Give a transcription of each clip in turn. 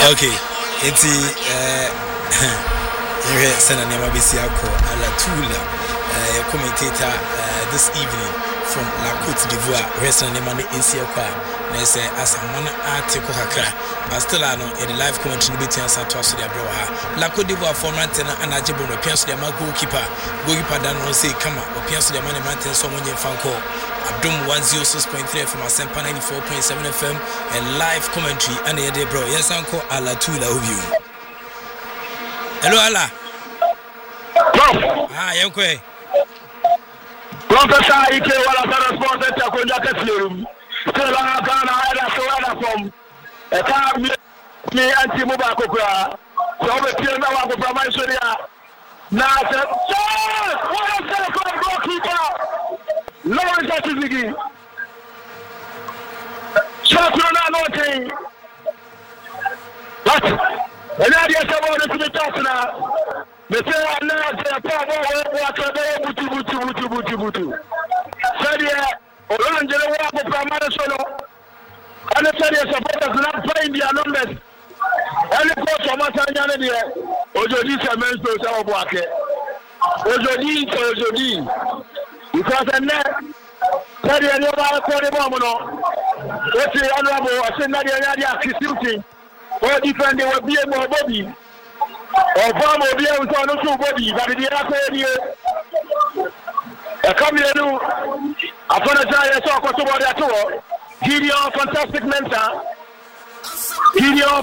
Okay, it's Senator Mabisiako Alatula, commentator this evening from La Côte d'Ivoire, Western Nemani in Siakwa. They say, as a man article Hakra, but still I know in the live commentary between us at Tosia Broha. La Côte d'Ivoire for Mountain and Ajibon, appears to the goalkeeper Dan Rose, come up, appears to the money mountain, someone in Fanco. Abdum 106.3 from Asempa 94.7 FM and live commentary and the bro. Yes, Uncle Alatula of you. Hello, Allah. Yankwe. Professor Ike wala sana sponsor ta ko njaka tlerum. Sela kana ada so ada from. E ka mi anti mo ba ko kura. So be pie na wa ko from Nigeria. Na se what a second goalkeeper. Lawrence Atizigi. Shot na nothing. What? And now they are going to the top now. They say, I'm not the power butu. So, Orange and the Wabo Primary Solo. And the supporters not playing their numbers. And the coach of Matanya, Ojodi Semenso Sawake. Ojodi. Because I'm not. Sorry, I know about the Bomono. What's the honorable? I said, Nadia Kisuti. Or defend will be a more body. Or farm will be able to know body, but the other a come here. I found a giant talk about that tour. Gideon, fantastic mentor. Gideon,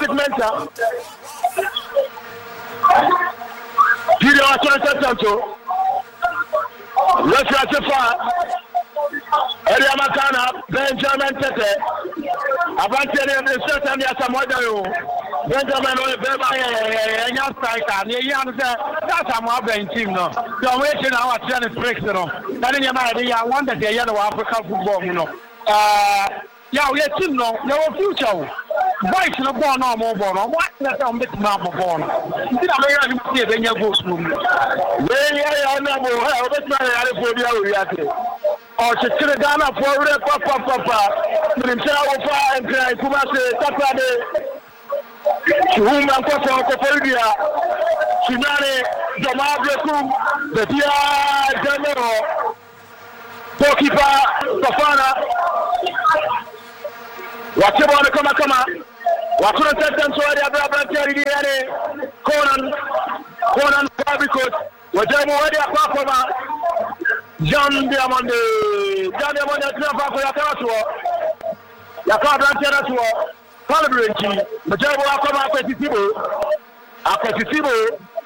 let's get to far. Elia Makana, Benjamin Tete. Abantene the certain ya samodayo. Benjamin o beba enya striker. Ni yan say that am abin team no. So we say now at the break no. That ni ma dey ya wonder dey ya no African football no. Yeah, we team no. No future. Boys no born no more born. What that am bit ma born. Ndi na me ya ni see dey nya goals no. We ya na bo ha obet na ya le fobia we ya te. Oh, she's Ghana for papa. Minimsa and Kumase, Tapade, Chuma Kofodia, Chinane, Jamabrekum, the Tia General, Pokipa, Pafana, whatever the Kama, what could have done so Conan Fabicot, whatever Papa. John Diamond, Trafalgar, Yakaba, Calibrate, Majabo, Aquatisibo,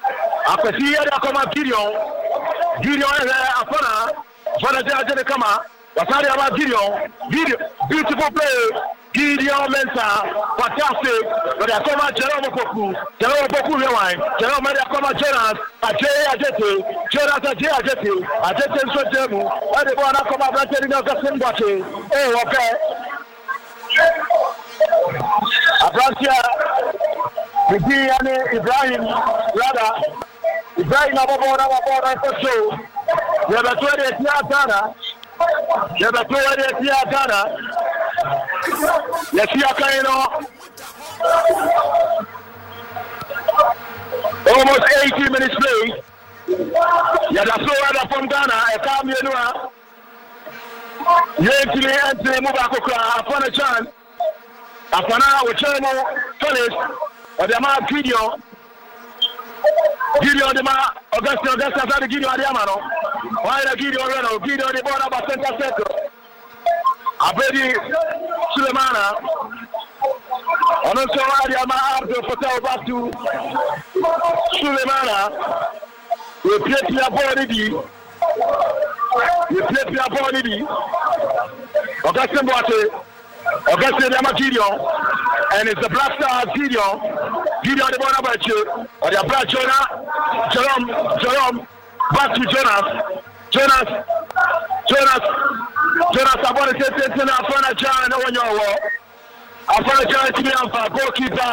Gideon, Afana, Fanaja Kama, Wasari about Gideon, beautiful play, Gideon Mensa, fantastic, but I come out Jerome Poku, Rewind, Jerome Mediacoma Jonas, Ajete, so Jemu, and the one come out and telling us the same watching. Oh, okay. Abrantia, Ibrahim, Rada, Ibrahim Ababora for show. We have a 20th Tiatana. Yes, you are almost 80 minutes play. Yadaso from Ghana, a come Yenua. Yentini and Mubakokra, upon a chance. Upon our Chemo, Felix, or the man Gideon, the man, Augusta, the Gideon Diamano. Why the Gideon Reno, Gideon the border about Center Central. Abedi Sulemana. On a sorry, I'm Abdul Fattah back to Sulemana. We play your body. Augustin Boate, Augustin Gideon, and it's the Black Star Gideon the Bonabache, or the Black Jerome, back to Jonas, I want to say this in Afana John on your wall. Afana John to me on goalkeeper.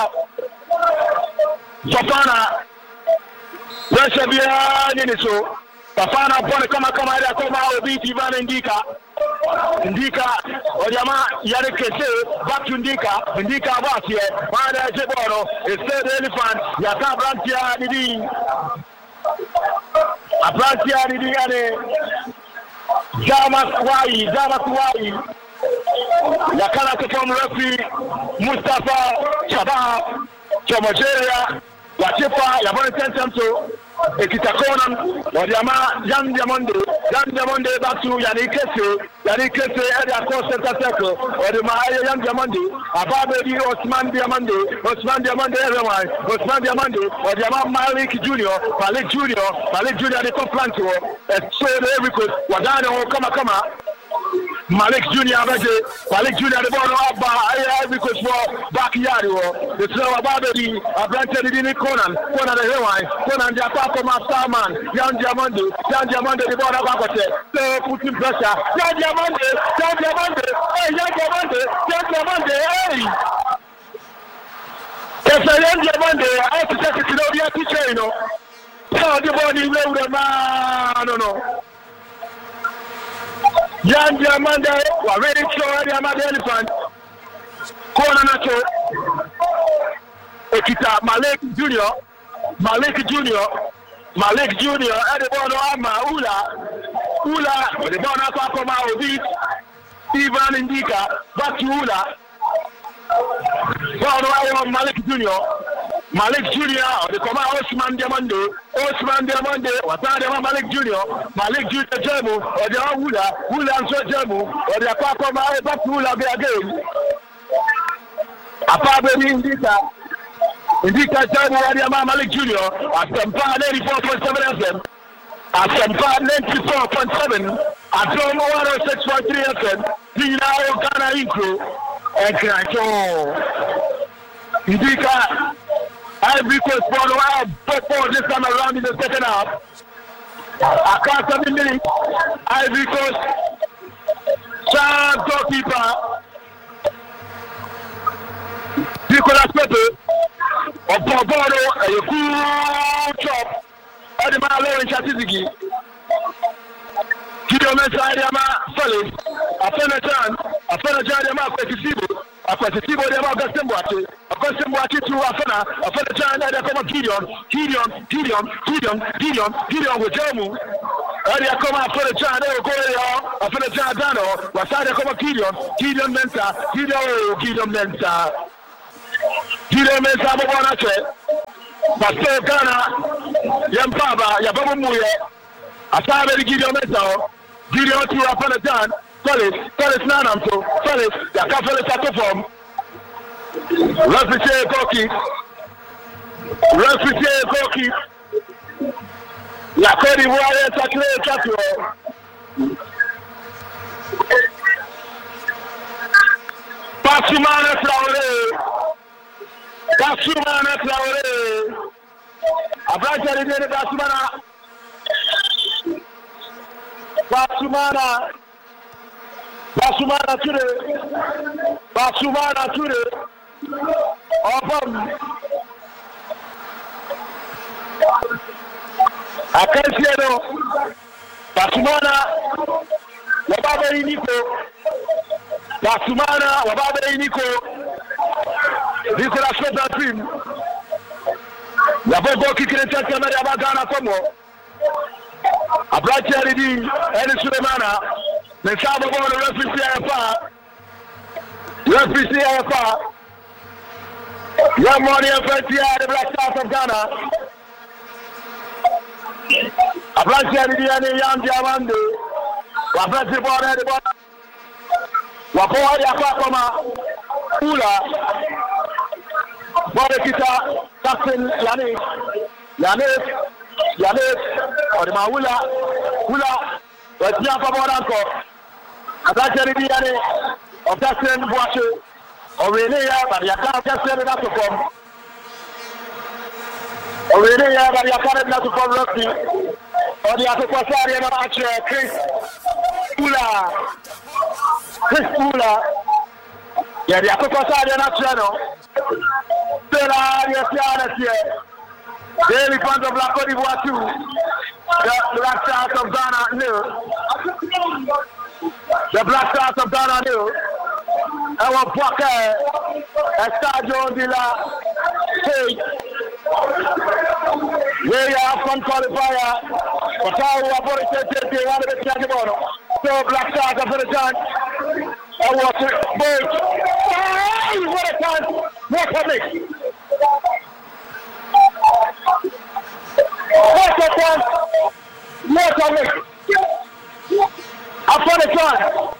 Fafana. Russia behind in so. Fafana upon come out, beat Ivan Indika. Ndika Odiama Yarikese back to Ndika was here Mana Jeboro instead elephant Yaka Brantia Didi a Brantia Didi Jamas Wai Yakana to form referee Mustafa Shabab Chomojeria Wachipa Yabon Tentamto Ekitakona Odiama Jan Diamonde back to Yanikese area cross center circle Odima Jan Diamonde Ababebi Osman Diamande everyone Osman Diamande Odiama Malik Junior the top flank so they record Wadano Kama Malik Junior the ball Abba because for backyard the slow Ababebi Abranted in Conan the Hawaii Conan the attack of Starman Jan Diamande the ball Abacote so putting pressure Jan Diamande hey yes Jan Diamande I have to take it to the teacher so the ball is low no Jan Diamande was ready to show the elephant. Corner Nacho. Ekita Malik Junior. And the ball Ama Ula. The ball Akoma Obi. Ivan Ndika. Back to Ula. Ball Malik Junior, the command Osman Diamande, Watana Malik Junior, Jemu, or the Hula and so Jemu, or the Akoma back to Hula again. Apabe Ndika Jemu, or the Malik Junior, at Sampa 94.7 FM, at Sampa 94.7, at Tom 106.3 FM, Tina Ghana Incro. And Ndika, Ivory Coast ball this time around in the second half. I can't 7 minutes. Ivory Coast, sharp goalkeeper. Nicolas Pepe, of Borboro, a good job. Edema Lawrence Chatiziki. Kilomita Adiama Felix, a Fenajan Yama Kwesibo, a Kwesibo Yama Gastembuachi, a Gastembuachi to Afena, a Fenajan Adakoma Gideon with Jemu, Adiakoma Fenajan, a Fenajan Dano, Wasada Koma Gideon Mensa, Bonache, Pastor Ghana, Yampaba, Yabamu Muye, Asabe Gideon Mensa. Gideon to Afanajan, Felix Nanam to Felix, Yaka Felix at the form. Refugee Koki. Yakodi Warrior Takle Katio. Basumana Flower. Abranta Riviere Basumana Ture. Akansiano. Basumana. Wababe Iniko. Nicolas Pepe. Yabo kikireta kamera bagana komo. Abrachi Aridi, Eli Sulemana, the Sabo Bono refugee AFA, Young Money FNTI, the Black South of Ghana. Abrachi Aridi and Young Diamande, Wabrachi Bono, Wapo Yakakoma, Ula, Bodekita, Captain Yanis, or the Hula, but Yapa Boranko, Abrachi Aridi of that same watch, or Renea, but Yaka just said enough to come. Or Renea, but Yaka enough to come rugby, or the Atopasari match, Chris Pula. Yeah, the Atopasari National. Stella, yes, here. Daily Fund of La Côte d'Ivoire 2. The Black Stars of Ghana, no. The Black Stars of Ghana do. Our Pocket, Estadio de la State. We are from qualifier. But how we are going to take the one of the Champion. So Black Stars are for the chance. I want to break. Hey, what a chance! What a mix! What a chance! What a mix! Up for the chance.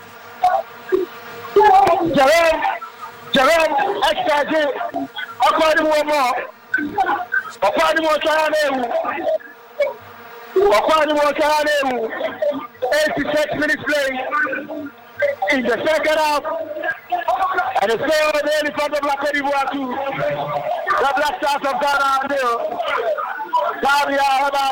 Jerome, XKG, according to more. According to 86 minutes play in the second half. And it's still the Elephant of Black Côte too. The Black Stars of Ghana do. Tabia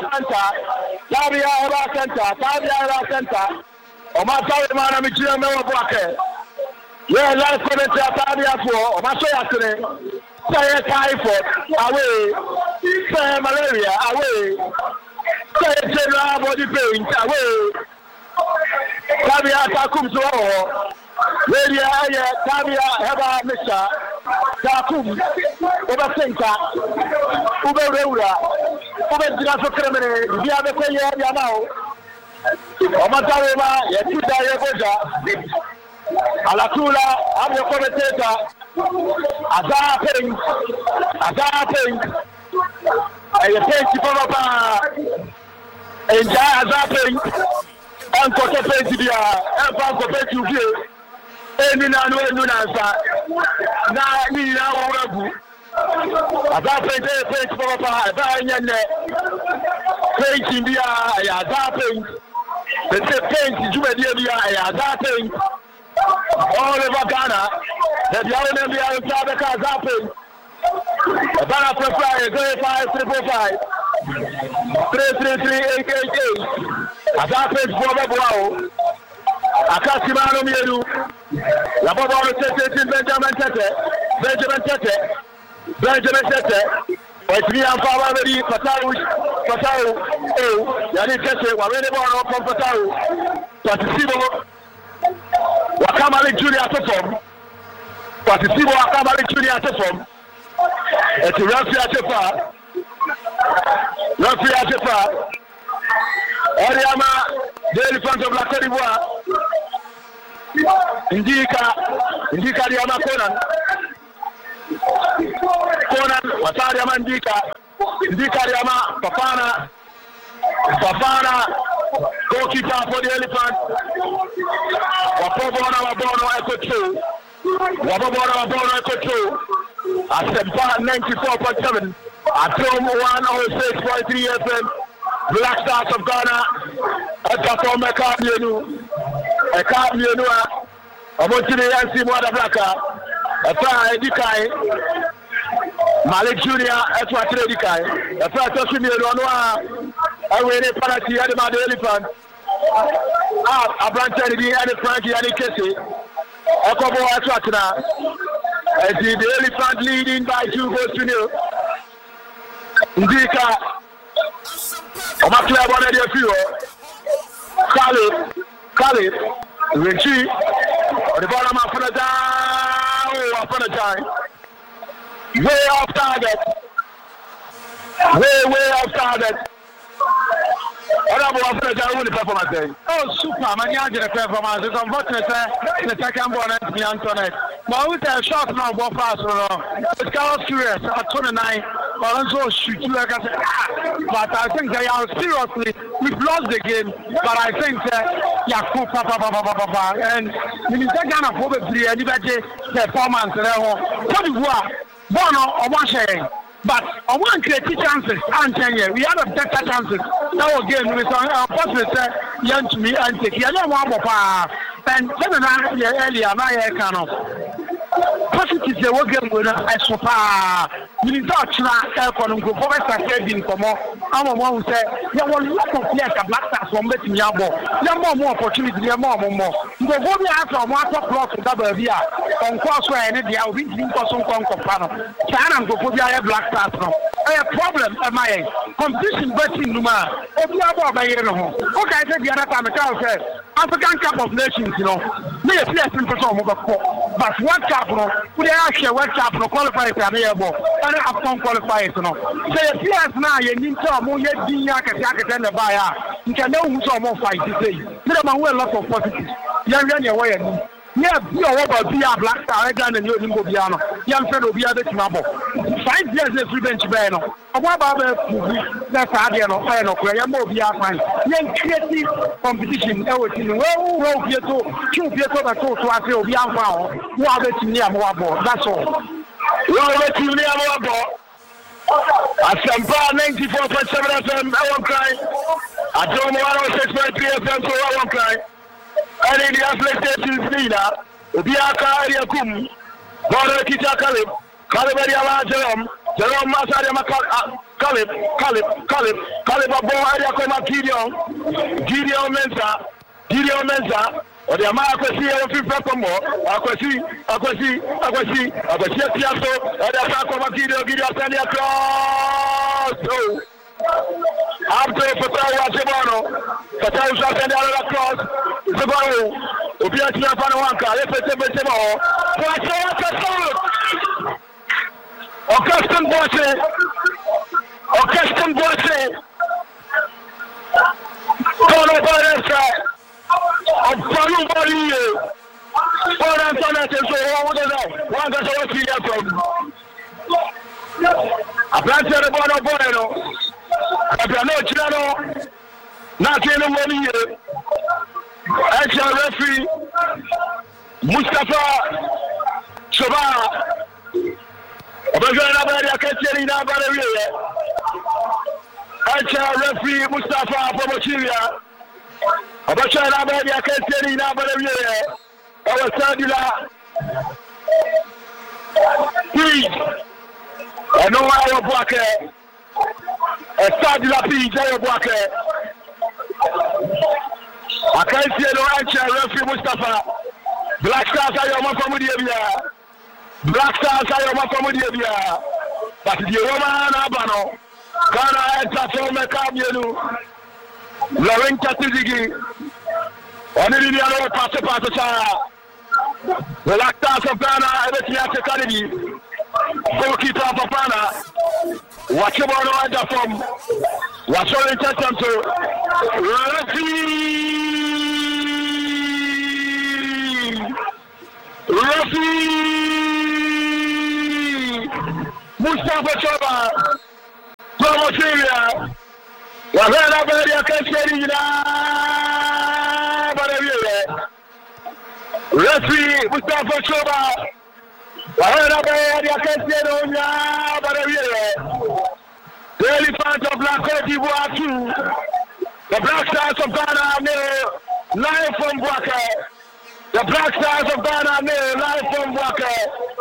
Heba Center. Omata man am chire me wo Pocket. Yeah, last comment Tabia for Omaso yatene. Say typhoid away. Say malaria away. Say general body pain away. Tabia takum so Tabia Heba Mr. Takum Oba Center Ube Reura Ube Jiraso Kremene Dia be ko ya now Omatawema Yetuda Yegoja Alatula I'm your commentator Azar Payne I thank you for enjoy Azar Payne Uncle Pedia Uncle Pedia Eni na no enu na nsa na ni na worabu aba pente for pa aba nya ne pente bia ya za pente jumadi bia ya za pente all over Ghana the biawo na bia nsa be ka za pente aba na prefer 0535 333888 aba pente for be boao Akasimano Mielu, La Bobo Benjamin Tete, but me and Papa very Fatau, Yani Tete, Wamene Bono from Fatau, Patisibo, Wakamali Junior Tofom, Patisibo Wakamali Junior Tofom, et Rafi Atefa, Ariama, the Elephant of Black Côte Indika Ariama Conan, Watari Amandika, Indika Ariama, Fafana, goalkeeper for the Elephant, Wabona Echo 2, Asempa 94.7, Atom 106.3 FM. Black Stars of Ghana, a perform a card you a Montini and Simona Blacka, a Fry Dikai, Malik Junior, a Swatri Dikai, a Fratosimi Ronoa, a Winnie Parati, and the Elephant, a branch and the Frankie and Kessie, a Kobo Atratna, as the Elephant leading by 2 goals to 0. Ndika. On m'a clair bon des filles. Khalid, Richie, on the bottom of the time. Way off target. Way off target. performance. Oh, super! Man, you had a performance. It's unfortunate the second one is me Antoinette. But with a shot now, go fast. It's kind of serious. At 29, but also shoot you like I said. But I think they are seriously. We've lost the game, but I think Yaku Papa and we take down a probably anybody performance. What do you want? Bono or one sharing. But I want to create chances and Kenya. We have a better chances. Now again, we saw possibly young to me and take. I don't want to and earlier, my kind of positive. They were getting with a super. We need to air for them. Go for a second for more. I'm a one who said, there was a lot of players that Black Stars from betting Yabo. There are more opportunities. There are more. You go go there from water plot to double via on course where any day I'll be doing for some conquer panel. Can go for the Black Stars now. a problem am I competition betting Numa obi abo abayere no ho o kai say the other time I say African Cup of Nations me a player simple so mo but World Cup no we dey share World Cup no qualify for na yebo and Afcon qualifiers no say the players na ye nim so mo ye din akete na ba ya nka na hu so mo fight say me dey man we a lot of positives yan we ye ni yeah, you are about be a black star again and you will be on. Young fellow be a bit trouble. 5 years left revenge banner. What about that's Adiano, I know where you more be a fine. Young creative competition, everything. Well, Pietro, 2 Pietro, that so I feel be on fire. Who are the near more? That's all. We are the near more. At Sampa 94.7 FM, I won't cry. I don't know 106.3 FM, so I won't cry. And in the athletic Sina, Biaka area Kum, Bora Kita Caleb Jerome Masaria Caleb Abo area Koma Gideon Mensa, or the Amakwesi of Fipacomo, Akwesi, Piasso, and the Sakoma Gideon Sania Cross. After Fatah Wachebano, Fatah send out across, Zabaro, Obiatia Panawanka, Epetemo, Augustin Boise, Tono Baresa, of Panu Bari, for Antoinette, so one does what he has from a planter of Bono. Chilano, not in the year. Actual referee Mustafa Shoba. Actual referee Mustafa Pomochiria. Abachana Badia Katerina Bararia. Our Sadila. Please. I know our Bucket. A stade la fille de Boaké. I can't see no answer, referee Mustafa. Black Stars are your Mafamudia. Black Stars are your Mafamudia. But the Roman Abano, Ghana enter from Mekabianu, Lorenza Tizigi, only the other Passa. The Black Stars of Ghana, everything at the Academy. Goalkeeper of Ghana. Watch your ball on the form. Watch your intention to Rafi Mustafa Choba Promoteria Wahana Baria Kasherina Baraviere Rafi Mustafa Choba Wahana Baria Kasherina Baraviere The Elephant of La Côte d'Ivoire 2. The Black Stars of Ghana live from Boaké. The Black Stars of Ghana live from Boaké.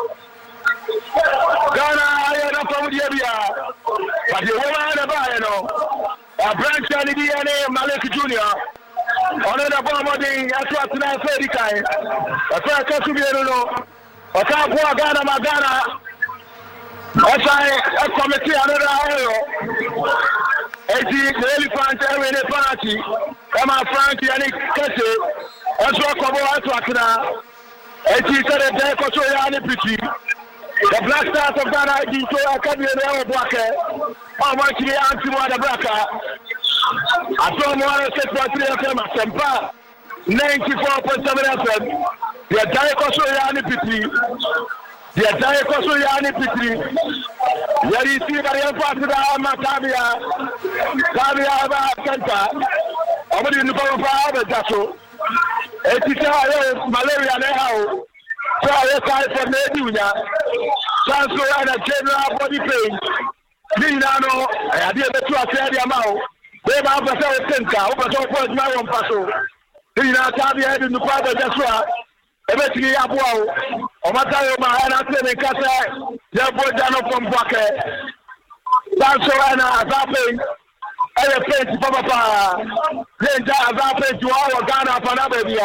Ghana, I am from the area. But the woman, a branch of the DNA, Malik Jr. On the bomb, I thought tonight, Fedikai. I thought I could be a Ghana, Magana. As I committee another hour, the Elephant in a party, Emma Frankie and Kesse, as well as Wakina, as he said a day for Soyani Piti. The Black Stars of Ghana, the Academy of Boaké, how much the Antiwada Braka. I saw more than 6.3 FM at Sempa, 94.7 FM, the Diako Soyani Piti. The entire Kosoyani Pitri, where you see by your father, Matabia, Tabia Center, over in the Power Jasso, Etika, malaria now, so I apply for Medunia, Sanso and a general body pain. Minano, I did the 2 amount. They have a center, over to my own passo. Dina Tabia in the Power Jasso. Everything you have, Omatayo Mahana, Kasa, Yabojano from Boaké. That's why I'm happening. I pay Papa. Then I pay to our Ghana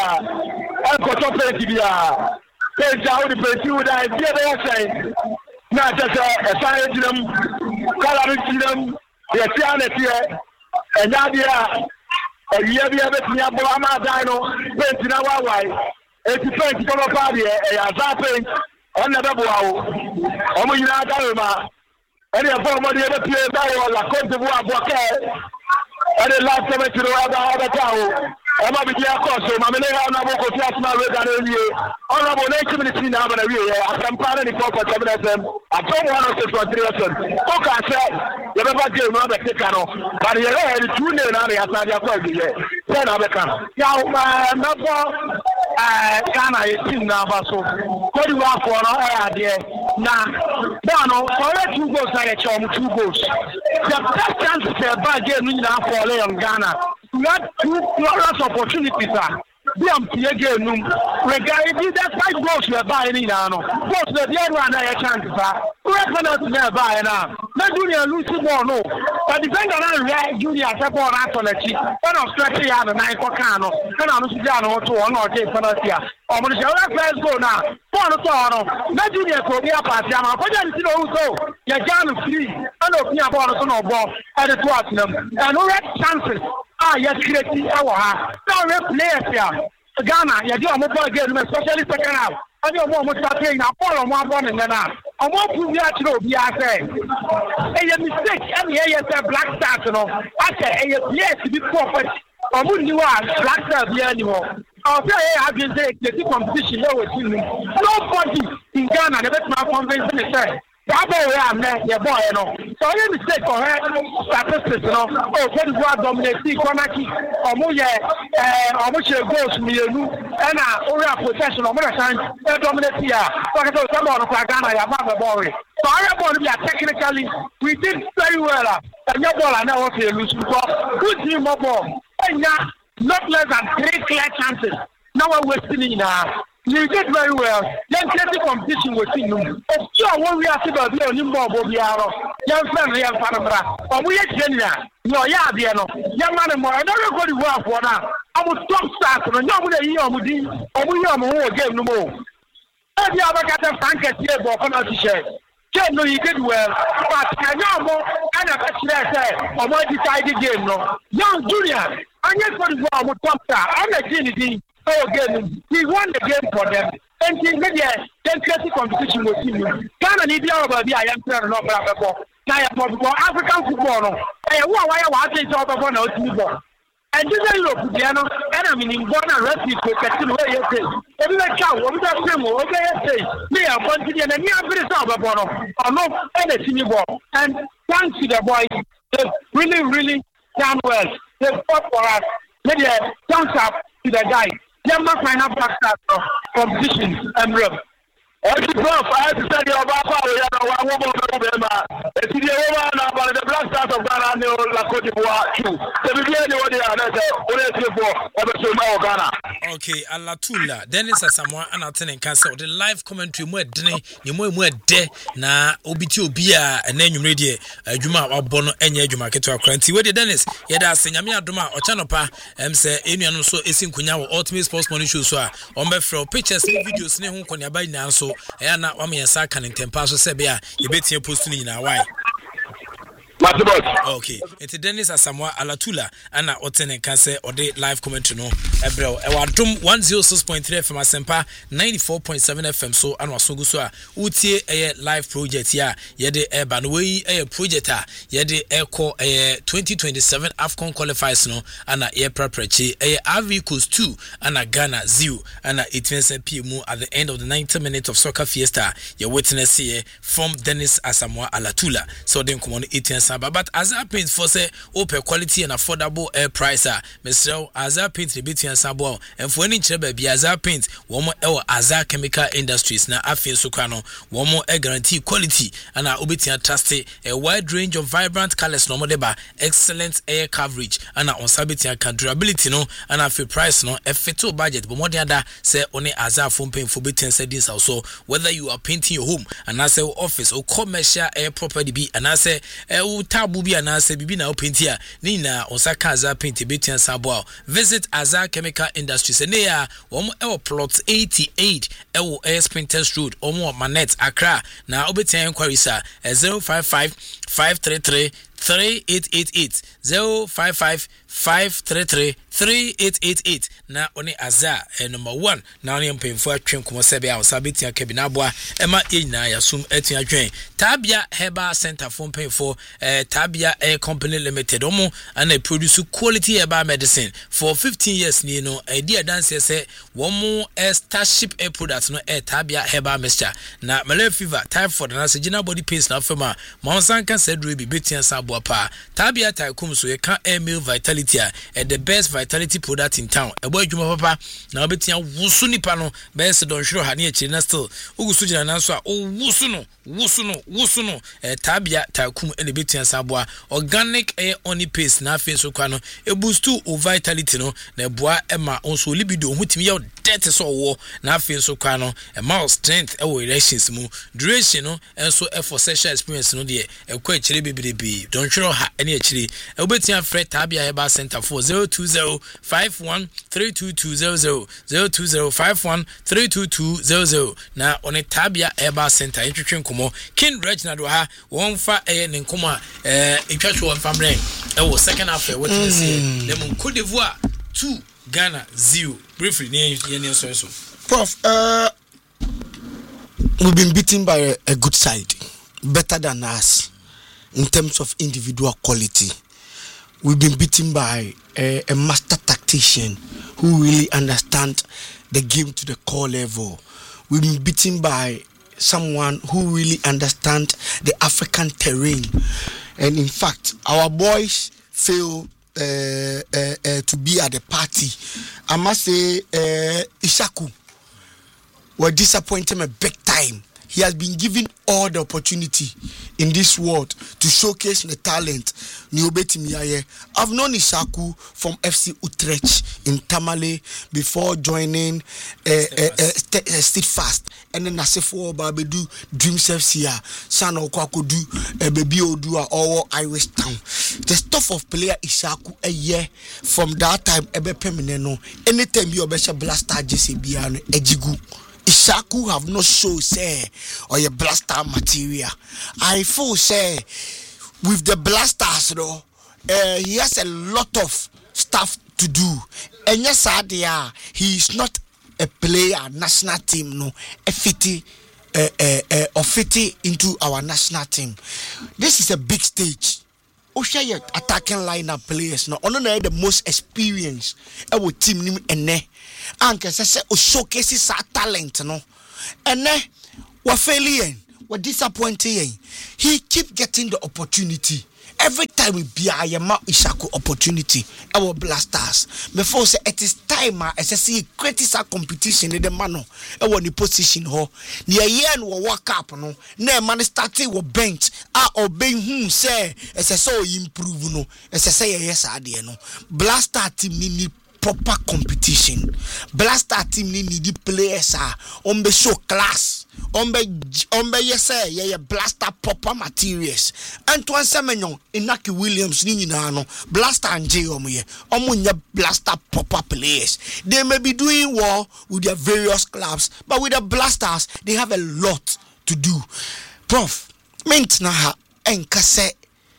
Panabia. I'm going to pay to Pay to the pay to that. na just a science them, color them, the sanity, and Nadia, a year be able to be a Brahma Dino, went in our way. It's a friend to come up party, a zapping on the double. Omina Dalma, and the former the other player by La Cote d'Ivoire Boquet, and the last time to the other town. I'm a bit of course, so I'm a local national regular. Honorable nation ministry now, but I can find any proper evidence. I don't want to say for 3 years. Okay, I said, you never gave another Tikano, but you had 2 names on the outside of the year. Then I become. Now, number Ghana is in now, so what do you want for an idea? Now, no, for 2 goals, I had 2 goals. The best chance is a bad game now for Leon Ghana. We had 2 glorious opportunities. Regarding that 5 goals we are buying now. Goals the other one I chance. We are going to buy now. Not Junior Lucy Bono, but depending on Junior Sabon Atoleti, one of Stretchy and 9 Cocano, and I'm Luciano to one or 10 Fanatia. Or let's go now. Bono, not Junior Korea Pasiano, but then you know so. You're down free. I don't know about a ball at the Tottenham. And no red chances. Yes, creating our now players here. Ghana, you do a mobile game, especially second half. I don't want to start playing a ball on 1 and then I want to be actually be a mistake. Any Black Stars, you know. I say, yes, to be perfect. I wouldn't do Black Stars here anymore. I'll say, I've been saying the competition there with you. Nobody in Ghana, the best man convinced me say. That boy, I'm not your boy, you know. So I mistake for her statistics, you know. Oh, what is what dominating Konaki, or much goes to me, and I possession of more time, dominate here. So I told someone of Ghana, you have a boy. So I want to be technically, we did very well. And your ball, I know what you lose because good team of ball. And not less than 3 clear chances. Now we're wasting in you did very well. Then the competition was in you. So what we are about the Bobiaro, young family and Panama, or we are Kenya. No, yeah, no. Young man, more. I don't go to work for now. I would stop starting. No, we are Mudi, or we are more game no more. If you ever got a Frank here, but I'm not to share. No, you did well, but I know more. And I said, or more decided game, no. Young Junior, I just want to go out with Tomsa. I'm a Kennedy. Again, he won the game for them. And he made a competition with him. Ghana need to be a young player, not African football. I want to talk about no football. And this is Europe, piano, and I mean, in Ghana, rescue to Casino. Every child, what was that? Okay, me, I'm continuing, and me, I'm pretty sorry about or no, any senior ball. And thanks to the boys, they really done well. They fought for us. Maybe thumbs up to the guy. Never find out Black Stars competition and real. Every prof, I have to tell you about power. It's the over now, but the Black Stars of Ghana, La Cote d'Ivoire, too. So we get Ghana. Okay, Alatula. Dennis Asamoah and Alton and Cancer. The live commentary more dene, you more de na obiti obia and then you ready Juma or Bono and Yajuma Keto Cranty. Where the Dennis? Yada Senyamia Duma or Chanopa, say, Amian so Esin Kunya Ultimate Sports Money Show. On Befro pictures, videos, Nehun Konya by now. So, and now I'm a second in Tempaso Sebia, you bet you're posting in a while. Okay, it's Dennis Asamoah Alatula and Alton and Cancer or the live commentary. No, Ebro, our drum 106.3 FM Asempa 94.7 FM. So, and was so good. So, Uti a live project here. Yede a Banway a project. Yede Echo a 2027 AFCON qualifiers. No, and a year preparatory a Avicus 2 and a Ghana 0 and a 18 PM at the end of the 90 minutes of soccer fiesta. Your witness here from Dennis Asamoah Alatula. So, then come on 18. But as I paint for say open quality and affordable air price, Mr. Azar Paint Rebitian Sabo, and for any chebe be Azar Paint, one more Azar Chemical Industries, na Afin Sukano, one more air guarantee quality, and our Obitian Trusty, a wide range of vibrant colors, no modeba, excellent air coverage, and our Sabitian durability, no, and our price, no, a fetal budget, but more than that, say only Azar phone paint for Bitin settings also, whether you are painting your home, and I say office or commercial air property be, and I say, tabu bi anase bibi na openti a ni na osaka Azar paint betia sabo visit Azar Chemical Industries ne ya wo plot 88 ewo Air Sprinters Road omo Manet Accra na obetia inquiries 055 533 3888 055 533 3888 na oni Azar number 1 na oni mpemfo atwen komosebe a osabetia kabina boa ema yina yasum atua twen Tabia Herbal Center for mpemfo Tabia Air Company Limited omo and produce quality herbal medicine for 15 years ni no idea dance say womo Starship Air products no Tabia Herbal Mixture na malaria fever typhoid na regional body pains na fema monsan kan sedro bi betia sabo pa Tabia Taikum so ye kan air meal vitality the best vitality product in town ebo adwuma papa na obetia wusu nipa no best don hwero ha na echi na still ugusu jina na so a wusu no Tabia Taikum ene betia sabo organic air only paste na afi so kwa no e boost to vitality no na eboa ema onso libido hutimi ya death so wo na afi so kwa no e mouse strength e wo erections mu duration no enso e for sexual experience no de e kwa echire bebrebe don hwero ha ene echire e obetia free Tabia Herbal Center for 02051322200 02051322200 na one Tabia Herbal Center intwetwe nkomo King Reginald ha wonfa ne nkomo etwatwe won famre e wo second half what you say dem Cote d'Ivoire 2 Ghana 0 briefly ne so Prof, we've been beaten by a good side, better than us in terms of individual quality. We've been beaten by a master tactician who really understands the game to the core level. We've been beaten by someone who really understands the African terrain. And in fact, our boys fail to be at the party. I must say, Ishaku were disappointed a big time. He has been given all the opportunity in this world to showcase the talent. I've known Ishaku from FC Utrecht in Tamale before joining Steadfast. And then Nasefo Babedu Dreams FC, San Okwakodu, Baby Odua, or Irish Town. The stuff of player Ishaku a year from that time, Ebe Pemineno. Anytime you are blaster JCB and Ejigu. Ishaku have not shown say or your blaster material. I feel say with the blasters though, he has a lot of stuff to do. And yes, he is not a player national team no a fitty into our national team. This is a big stage. Share your attacking lineup players now. Only the most experienced our team nim ene. Anke say o showcases our talent no. Ene we failing, we disappointing. He keep getting the opportunity. Every time we be Ishaku opportunity, our blasters. Before say it is time as I see critical competition in the manner. Our the position ho. Near year we work up no. Ne man starting we bench. Obey say as I saw improve no. As I say yes no. Blaster team need proper competition. Blaster team need players on the show class. On yes yeah blaster proper materials. Antoine Semenyon, Inaki Williams ni no blaster and J omunya blaster proper players. They may be doing well with their various clubs, but with the blasters they have a lot to do. Prof, mint na ha enkase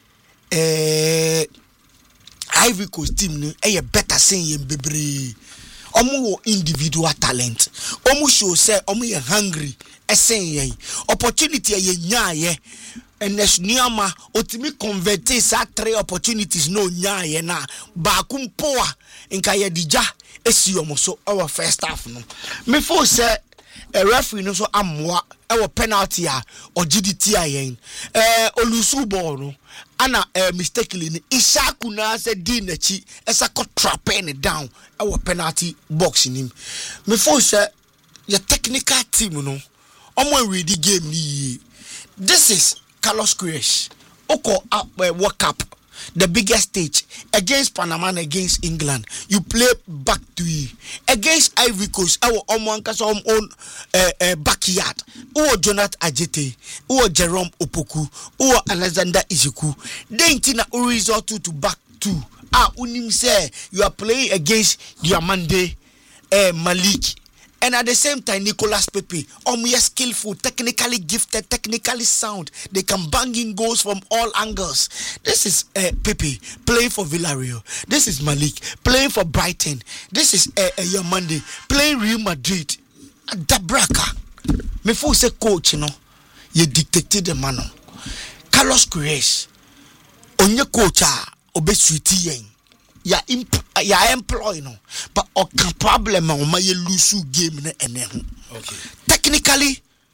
Ivory Coast team ni better saying bebre. Omu individual talent. Omu show say omu ye hungry. Esen opportunity ye nya and nesniama otimi convert sa 3 opportunities no nya na ba kumpoa nka ye dija esi omo so our first half no me for say a referee no so amwa our penalty or GDT ayen olusu ball no ana mistakenly Ishaku na say di nachi esa ko trapping down our penalty box in him me for say your technical team no omo read the game ni. This is Carlos Queiroz. Oko World Cup. the biggest stage against Panama and against England. You play back to you against Ivory Coast. Our own backyard. Or Jonathan Ajete, or Jerome Opoku, or Alexander Izuku. Then Tina resort to back to. Unim say you are playing against Diamande Malik. And at the same time, Nicolas Pepe, skillful, technically gifted, technically sound. They can bang in goals from all angles. This is Pepe playing for Villarreal. This is Malik playing for Brighton. This is Yamande playing Real Madrid. Dabraka. Me fo say coach, you dictated the man. Carlos Queiroz, onye coach obesuiti yen. Ya employ no, but okay problem on my lose game na ene ho. Okay. Technically,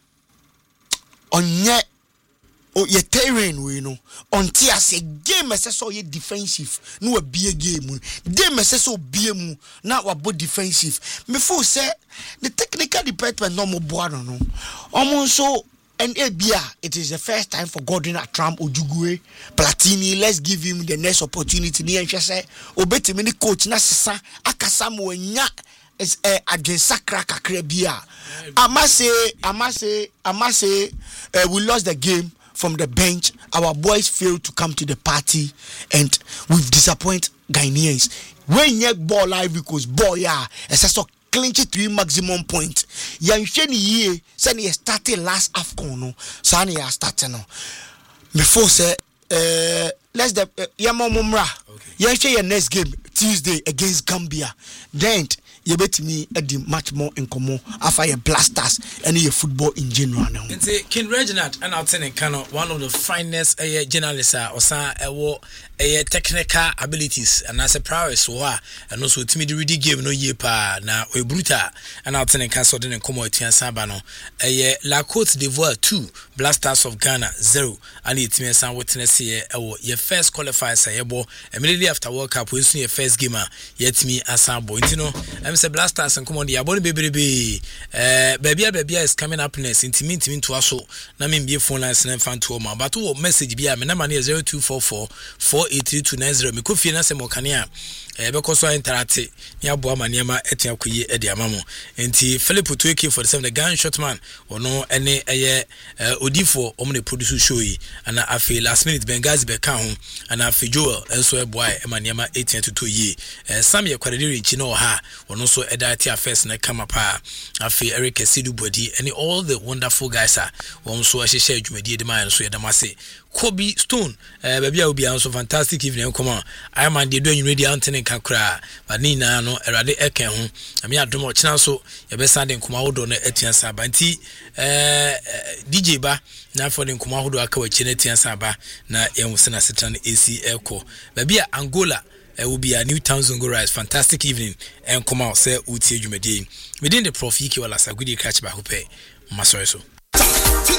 on ye terrain we no. On tia say game so ye defensive. No be a game. Game so be mu na wabo defensive. Me fo say the technical department no mo boano no. Omo and it is the first time for Gordon Atram Ojugwe Platini. Let's give him the next opportunity. Ni enhwe say obetimi ni coach na sesa akasam wanya is against Sakra kakra bia. I must say we lost the game from the bench. Our boys failed to come to the party and we've disappointed Ghanaians. When you ball live because boy so clinch 3 maximum point. Yansheni ye send ye started last AFCON no. Sani ya started no. Before say let's the Yamamumra. Yansheni your next game Tuesday against Gambia. Then you bet me at the much more in common after your blasters and your football in general now. And say King Reginald and Alten Kano, one of the finest journalists or technical abilities and as a prowess and also to me the reading game no year pa na we bruta and Alten Castle and Comotian Sabano La Côte d'Ivoire 2 Blasters of Ghana 0 and it's me and witness here your first qualifier sayabo immediately after World Cup we see your first gamer yet me as a boy you know I'm say Blasters and come on the abon baby is coming up next intimate to us so na me be phone lines and fan to but to message be a number 0244 483-290 me kofi na se mo kanea because so interactive ni aboa maniema etia koyi e de amamo enti Philip Tueke for the gunshot man ono ene odifo omne produce show yi ana afi last minute Bengazi be kan ho ana afi Joel enso eboa e maniema etia tutu yi Sam ye kwadiri nchi no ha ono so edati affairs na kama pa afi Eric Sidu Bodi and all the wonderful guys are won so ahye adwumadi de man so yedamase Kobe Stone baby will be also fantastic evening come on I am the doing radio antenna kakra but ni na no erade eken ho ami adomo china so ye be sande nkoma wodo na etiansa ba nti DJ ba na for the nkoma wodo aka wa chine etiansa ba na ye se na setan AC Echo baby Angola will be a New Townsend go rise fantastic evening and come out say uti adwumadi within the prof yiki wala sagudi catch ba hope maso so